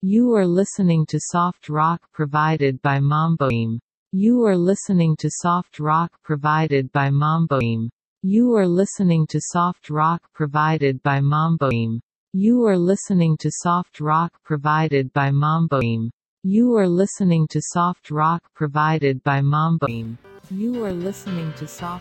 You are listening to soft rock provided by Mamboim. You are listening to soft rock provided by Mamboim. You are listening to soft rock provided by Mamboim. You are listening to soft rock provided by Mamboim. You are listening to soft rock provided by Mamboim. You are listening to soft